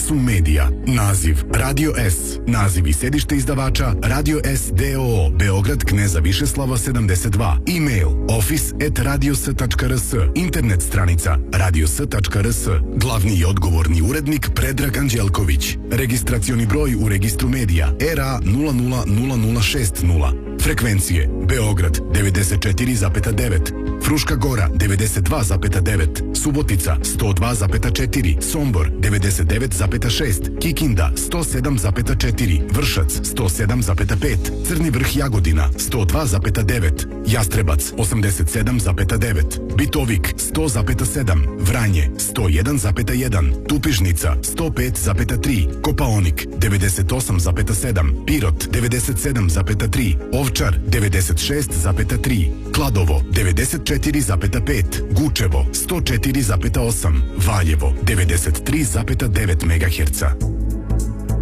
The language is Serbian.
Univerzum Medija. Naziv Radio S. Naziv i sedište izdavača Radio S d.o.o. Beograd Kneza Višeslava 72. E-mail office@radios.rs. Internet stranica radios.rs. Glavni i odgovorni urednik Predrag Anđelković. Registracioni broj u registru medija RA 000060. Frekvencije Beograd 94,9, Fruška Gora 92,9, Subotica 102,4, Sombor 99,6, Kikinda 107,4, Vršac 107,5, Crni Vrh Jagodina 102,9, Jastrebac 87,9, Bitovik 100,7, Vranje 101,1, Tupižnica 105,3, Kopaonik 98,7, Pirot 97,3, Ovčar 96,3, Kladovo 94,5, Gučevo 104,8, Valjevo 93,9 MHz.